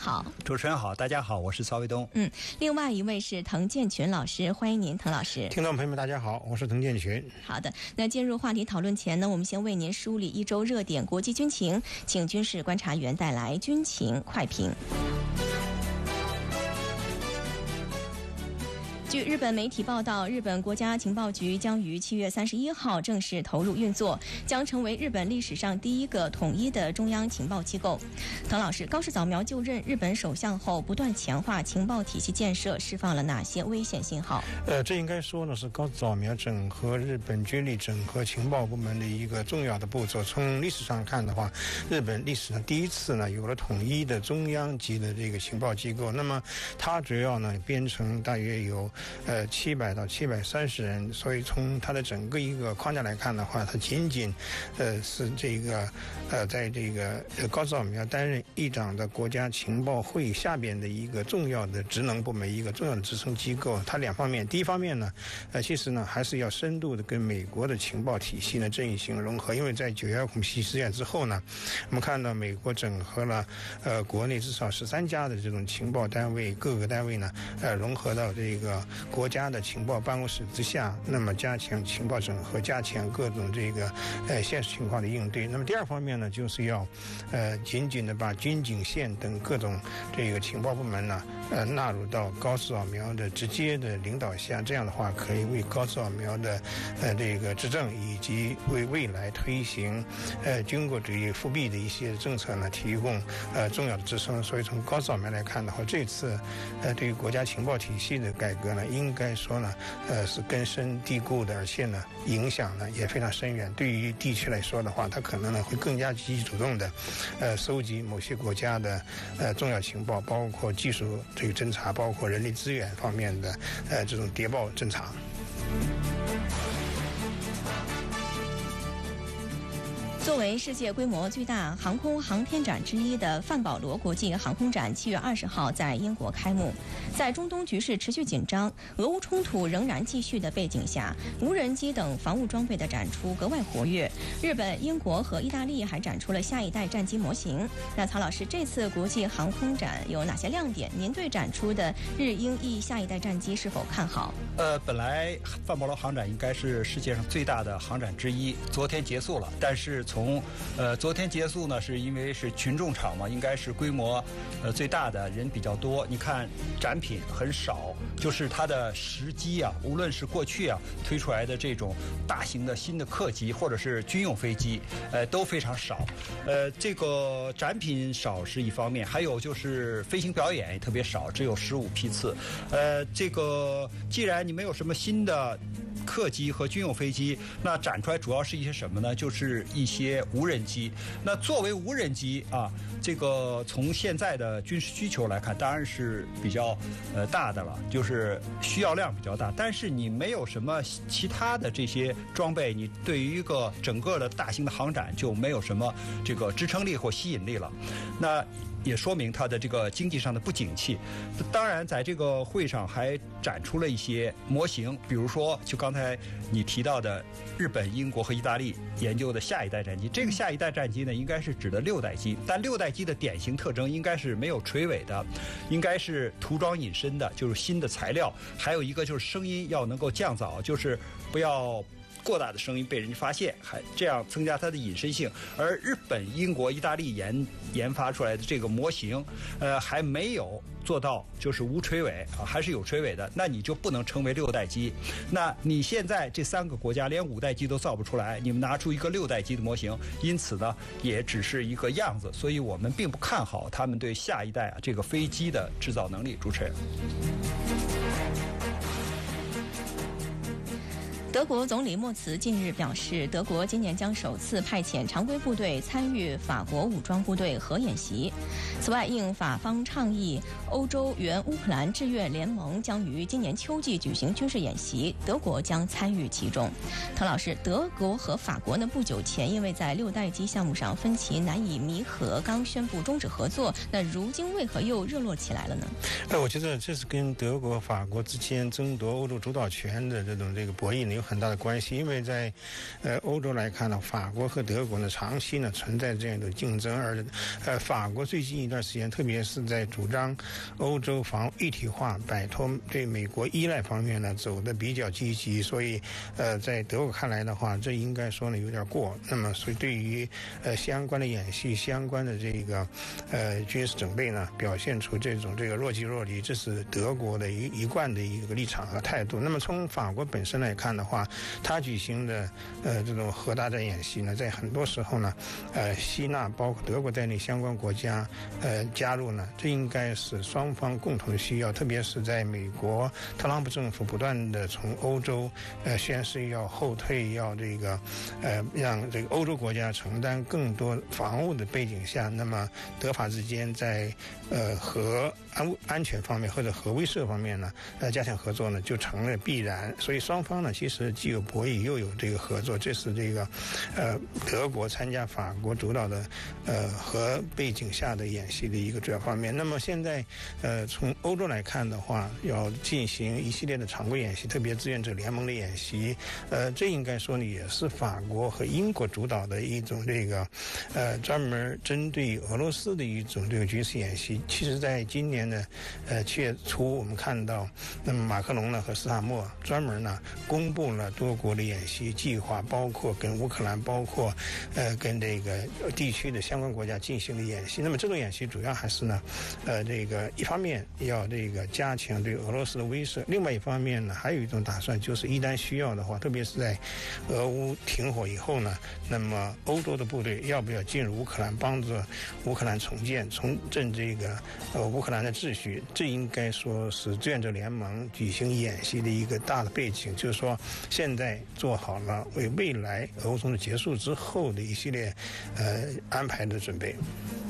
好。 主持人好，大家好，我是曹卫东。 另外一位是滕建群老师，欢迎您，滕老师。 听众朋友们，大家好，我是滕建群。 好的，那进入话题讨论前呢，我们先为您梳理一周热点国际军情，请军事观察员带来军情快评。据日本媒体报道，日本国家情报局将于7月31号正式投入运作，将成为日本历史上第一个统一的中央情报机构。滕老师，高市早苗就任日本首相后，不断强化情报体系建设，释放了哪些危险信号？ 这应该说呢是高市早苗整合日本军力、整合情报部门的一个重要的步骤。从历史上看的话，日本历史上第一次呢有了统一的中央级的这个情报机构。那么它主要呢编成大约有700到730人，所以从它的整个一个框架来看的话，它仅仅是这个在这个高市早苗担任议长的国家情报会议下边的一个重要的职能部门，一个重要的支撑机构。它两方面，第一方面呢其实呢还是要深度的跟美国的情报体系呢阵型融合，因为在9·11恐怖袭击事件之后呢，我们看到美国整合了国内至少13家的这种情报单位，各个单位呢融合到这个国家的情报办公室之下，那么加强情报整合，加强各种这个现实情况的应对。那么第二方面呢，就是要紧紧的把军警线等各种这个情报部门呢纳入到高市早苗的直接的领导下，这样的话可以为高市早苗的这个执政以及为未来推行军国主义复辟的一些政策呢提供重要的支撑。所以从高市早苗来看的话，这次对于国家情报体系的改革呢，应该说呢是根深蒂固的，而且呢影响呢也非常深远。对于地区来说的话，它可能呢会更加积极主动的收集某些国家的重要情报，包括技术这个侦查，包括人力资源方面的这种谍报侦查。 作为世界规模最大航空航天展之一的范保罗国际航空展7月20号在英国开幕。在中东局势持续紧张、俄乌冲突仍然继续的背景下，无人机等防务装备的展出格外活跃。日本、英国和意大利还展出了下一代战机模型。那曹老师，这次国际航空展有哪些亮点？您对展出的日英意下一代战机是否看好？ 本来范保罗航展应该是世界上最大的航展之一，昨天结束了。但是从昨天结束呢，是因为是群众场嘛，应该是规模最大的，人比较多。你看展品很少，就是它的时机啊，无论是过去啊推出来的这种大型的新的客机或者是军用飞机，都非常少。这个展品少是一方面，还有就是飞行表演也特别少，只有15批次。这个既然你没有什么新的客机和军用飞机，那展出来主要是一些什么呢？就是一些无人机。那作为无人机啊，这个从现在的军事需求来看，当然是比较大的了，就是需要量比较大。但是你没有什么其他的这些装备，你对于一个整个的大型的航展就没有什么这个支撑力或吸引力了。那也说明它的这个经济上的不景气。当然在这个会上还展出了一些模型，比如说就刚才你提到的日本、英国和意大利研究的下一代战机。这个下一代战机呢，应该是指的6代机，但6代机的典型特征应该是没有垂尾的，应该是涂装隐身的，就是新的材料。还有一个就是声音要能够降噪，就是不要过大的声音被人发现，还这样增加它的隐身性。而日本、英国、意大利研发出来的这个模型，还没有做到就是无垂尾啊，还是有垂尾的，那你就不能称为6代机。那你现在这3个国家连5代机都造不出来，你们拿出一个6代机的模型，因此呢，也只是一个样子。所以我们并不看好他们对下一代这个飞机的制造能力。主持人。 德国总理默茨近日表示，德国今年将首次派遣常规部队参与法国武装部队核演习。此外，应法方倡议，欧洲援乌克兰志愿联盟将于今年秋季举行军事演习，德国将参与其中。滕老师，德国和法国呢不久前因为在6代机项目上分歧难以弥合，刚宣布终止合作，那如今为何又热络起来了呢？ 我觉得这是跟德国、法国之间争夺欧洲主导权的这个博弈呢有有很大的关系，因为在欧洲来看呢，法国和德国呢长期呢存在这样的竞争，而法国最近一段时间，特别是在主张欧洲防一体化、摆脱对美国依赖方面呢走得比较积极，所以在德国看来的话，这应该说呢有点过。那么所以对于相关的演习、相关的这个军事准备呢，表现出这个若即若离，这是德国的一贯的一个立场和态度。那么从法国本身来看的话，他举行的这种核大战演习呢，在很多时候呢，吸纳包括德国在内相关国家加入呢，这应该是双方共同的需要。特别是在美国特朗普政府不断的从欧洲宣示要后退，要这个让这个欧洲国家承担更多防务的背景下，那么德法之间在核安全方面或者核威慑方面呢，加强合作呢，就成了必然。所以双方呢，其实既有博弈又有这个合作，这是这个德国参加法国主导的核背景下的演习的一个主要方面。那么现在从欧洲来看的话，要进行一系列的常规演习，特别志愿者联盟的演习，这应该说呢也是法国和英国主导的一种这个专门针对俄罗斯的一种这个军事演习。其实在今年的7月初，我们看到那么马克龙呢和斯塔默专门呢公布了多国的演习计划，包括跟乌克兰，包括跟这个地区的相关国家进行的演习。那么这种演习主要还是呢这个一方面要这个加强对俄罗斯的威慑，另外一方面呢还有一种打算，就是一旦需要的话，特别是在俄乌停火以后呢，那么欧洲的部队要不要进入乌克兰，帮助乌克兰重振这个乌克兰的秩序，这应该说是志愿者联盟举行演习的一个大的背景，就是说现在做好了为未来俄乌冲突结束之后的一系列安排的准备。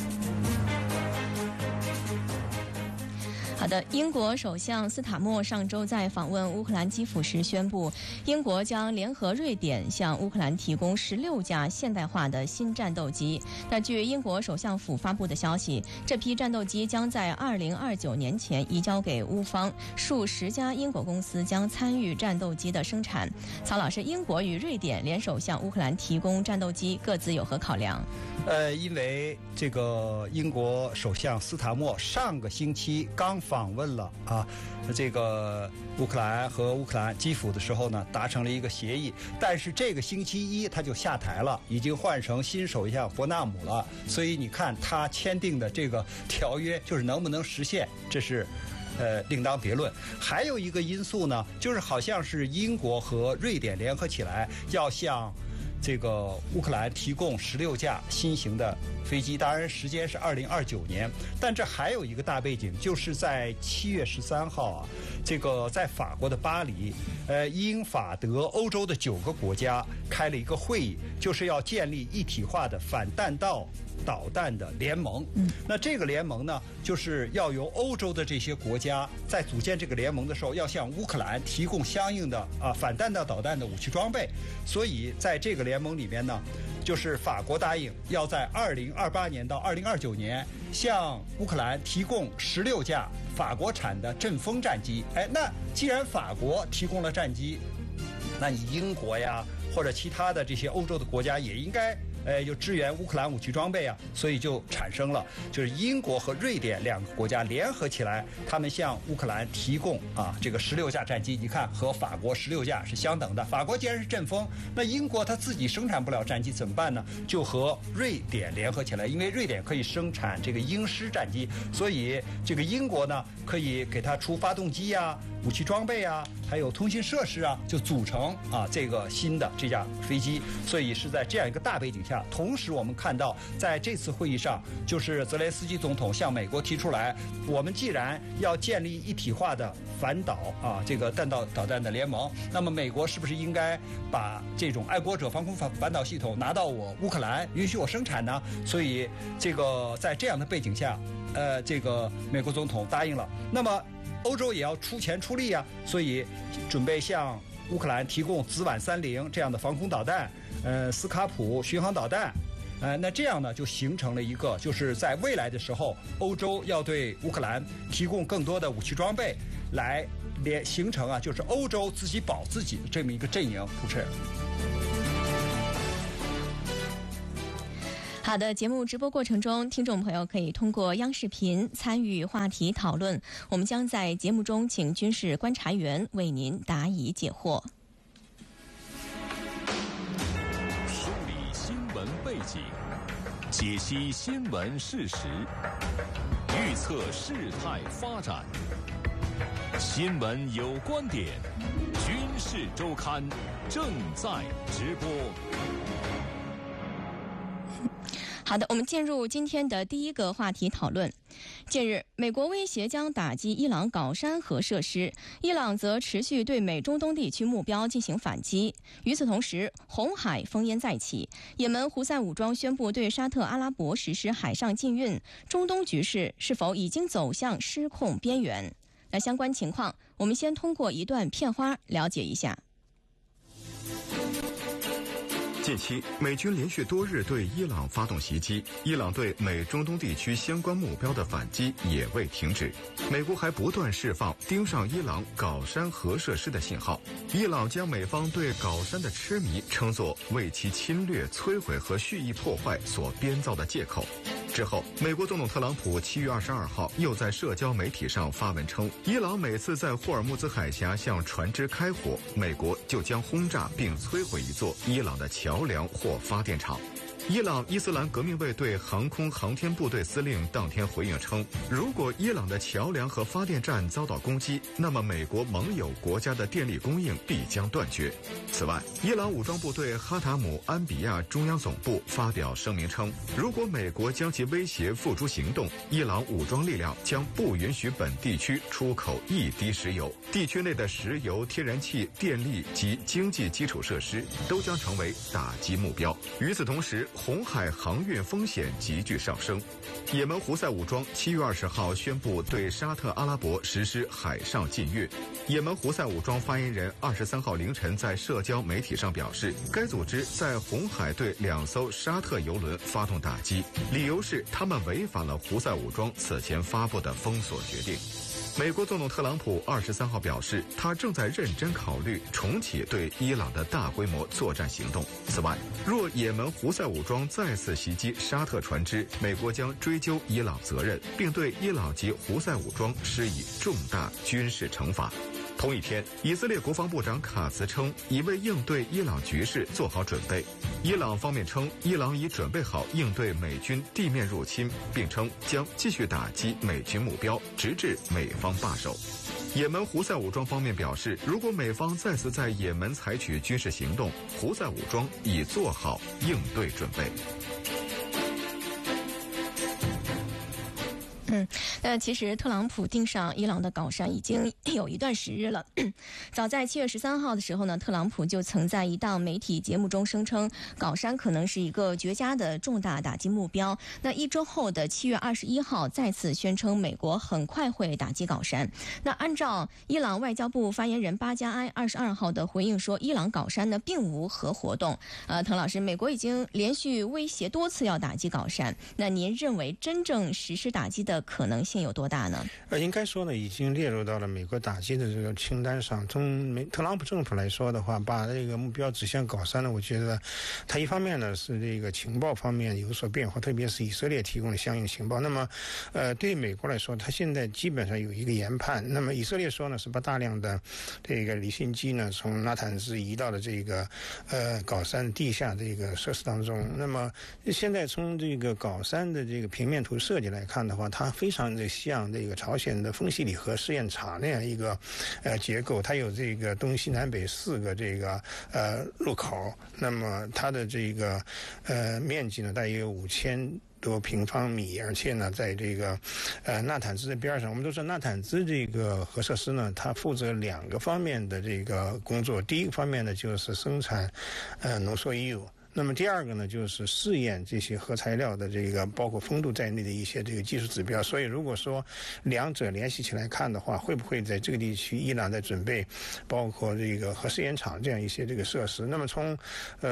好的，英国首相斯塔默上周在访问乌克兰基辅时宣布，英国将联合瑞典向乌克兰提供16架现代化的新战斗机。那据英国首相府发布的消息，这批战斗机将在2029年前移交给乌方，数10家英国公司将参与战斗机的生产。曹老师，英国与瑞典联手向乌克兰提供战斗机，各自有何考量？ 因为这个英国首相斯塔默上个星期刚访问了这个乌克兰和乌克兰基辅的时候呢，达成了一个协议，但是这个星期一他就下台了，已经换成新首相伯纳姆了。所以你看他签订的这个条约就是能不能实现，这是另当别论。还有一个因素呢，就是好像是英国和瑞典联合起来要向这个乌克兰提供16架新型的飞机，当然时间是2029年。但这还有一个大背景，就是在7月13号这个在法国的巴黎，英法德欧洲的9个国家开了一个会议，就是要建立一体化的反弹道导弹的联盟。那这个联盟呢，就是要由欧洲的这些国家在组建这个联盟的时候，要向乌克兰提供相应的反弹道导弹的武器装备。所以在这个联盟里面呢，就是法国答应要在2028年到2029年向乌克兰提供16架法国产的阵风战机。那既然法国提供了战机，那你英国呀或者其他的这些欧洲的国家也应该就支援乌克兰武器装备啊，所以就产生了就是英国和瑞典2个国家联合起来，他们向乌克兰提供这个16架战机。你看和法国16架是相等的。法国既然是阵风，那英国它自己生产不了战机怎么办呢？就和瑞典联合起来，因为瑞典可以生产这个鹰狮战机，所以这个英国呢可以给它出发动机啊、武器装备啊，还有通信设施啊，就组成这个新的这架飞机。所以是在这样一个大背景下，同时我们看到在这次会议上，就是泽连斯基总统向美国提出来，我们既然要建立一体化的反导这个弹道导弹的联盟，那么美国是不是应该把这种爱国者防空反导系统拿到我乌克兰，允许我生产呢？所以这个在这样的背景下，这个美国总统答应了。那么欧洲也要出钱出力啊，所以准备向乌克兰提供紫菀30这样的防空导弹，斯卡普巡航导弹。那这样呢，就形成了一个，就是在未来的时候，欧洲要对乌克兰提供更多的武器装备， 来形成就是欧洲自己保自己的这么一个阵营。主持人。 好的，节目直播过程中，听众朋友可以通过央视频参与话题讨论，我们将在节目中请军事观察员为您答疑解惑。 梳理新闻背景，解析新闻事实，预测事态发展。新闻有观点，军事周刊正在直播。 好的，我们进入今天的第一个话题讨论。近日，美国威胁将打击伊朗搞山核设施，伊朗则持续对美中东地区目标进行反击。与此同时，红海烽烟再起，也门胡塞武装宣布对沙特阿拉伯实施海上禁运，中东局势是否已经走向失控边缘？那相关情况，我们先通过一段片花了解一下。 近期，美军连续多日对伊朗发动袭击，伊朗对美中东地区相关目标的反击也未停止。美国还不断释放盯上伊朗搞山核设施的信号。伊朗将美方对搞山的痴迷称作为其侵略、摧毁和蓄意破坏所编造的借口。之后，美国总统特朗普7月22号又在社交媒体上发文称，伊朗每次在霍尔木兹海峡向船只开火，美国就将轰炸并摧毁一座伊朗的桥梁或发电厂。伊朗伊斯兰革命卫队航空航天部队司令当天回应称，如果伊朗的桥梁和发电站遭到攻击，那么美国盟友国家的电力供应必将断绝。此外，伊朗武装部队哈塔姆安比亚中央总部发表声明称，如果美国将其威胁付诸行动，伊朗武装力量将不允许本地区出口一滴石油，地区内的石油、天然气、电力及经济基础设施都将成为打击目标。与此同时，红海航运风险急剧上升。也门胡塞武装7月20号宣布对沙特阿拉伯实施海上禁运。也门胡塞武装发言人23号凌晨在社交媒体上表示，该组织在红海对2艘沙特油轮发动打击，理由是他们违反了胡塞武装此前发布的封锁决定。美国总统特朗普23号表示，他正在认真考虑重启对伊朗的大规模作战行动。此外，若也门胡塞武装再次袭击沙特船只，美国将追究伊朗责任，并对伊朗及胡塞武装施以重大军事惩罚。同一天，以色列国防部长卡茨称，已为应对伊朗局势做好准备。伊朗方面称，伊朗已准备好应对美军地面入侵，并称将继续打击美军目标，直至美方罢手。也门胡塞武装方面表示，如果美方再次在也门采取军事行动，胡塞武装已做好应对准备。 其实特朗普盯上伊朗的搞山已经有一段时日了。早在7月13号的时候呢，特朗普就曾在一档媒体节目中声称，搞山可能是一个绝佳的重大打击目标。那一周后的7月21号，再次宣称美国很快会打击搞山。那按照伊朗外交部发言人巴加埃22号的回应说，伊朗搞山呢并无核活动。滕老师，美国已经连续威胁多次要打击搞山，那您认为真正实施打击的可能性有多大呢？ 应该说呢，已经列入到了美国打击的这个清单上。从特朗普政府来说的话，把这个目标指向搞山呢，我觉得他一方面呢是这个情报方面有所变化，特别是以色列提供的相应情报。那么，对于美国来说，他现在基本上有一个研判。那么以色列说呢，是把大量的这个离心机呢从纳坦兹移到了这个搞山地下这个设施当中。那么现在从这个搞山的这个平面图设计来看的话，它非常的像这个朝鲜的丰西里核试验场那样一个结构，它有这个东西南北4个这个入口，那么它的这个面积呢大约有5000多平方米，而且呢，在这个纳坦兹的边上，我们都说纳坦兹这个核设施呢，它负责2个方面的这个工作。第一个方面呢，就是生产浓缩铀。那么第二个呢，就是试验这些核材料的这个包括风度在内的一些这个技术指标。所以如果说两者联系起来看的话，会不会在这个地区伊朗在准备包括这个核试验场这样一些这个设施？那么从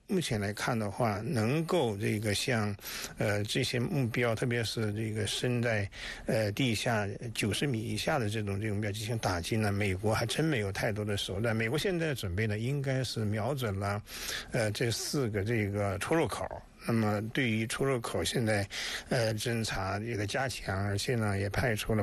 目前来看的话，能够这个像这些目标，特别是这个深在地下90米以下的这种目标进行打击呢，美国还真没有太多的手段。美国现在准备呢，应该是瞄准了这4个这个出入口。那么对于出入口，现在侦查这个加强，而且呢也派出了